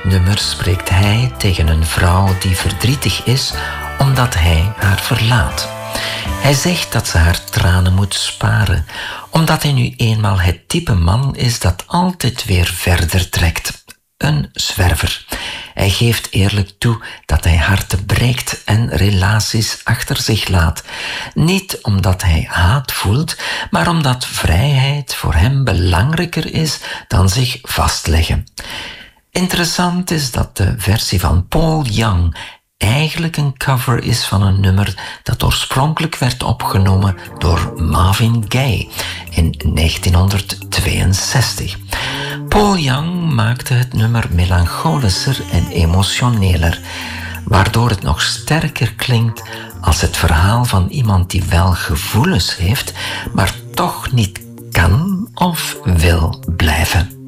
het nummer spreekt hij tegen een vrouw die verdrietig is omdat hij haar verlaat. Hij zegt dat ze haar tranen moet sparen, omdat hij nu eenmaal het type man is dat altijd weer verder trekt. Een zwerver. Hij geeft eerlijk toe dat hij harten breekt en relaties achter zich laat. Niet omdat hij haat voelt, maar omdat vrijheid voor hem belangrijker is dan zich vastleggen. Interessant is dat de versie van Paul Young eigenlijk een cover is van een nummer dat oorspronkelijk werd opgenomen door Marvin Gaye in 1962. Paul Young maakte het nummer melancholischer en emotioneler, waardoor het nog sterker klinkt als het verhaal van iemand die wel gevoelens heeft, maar toch niet kan of wil blijven.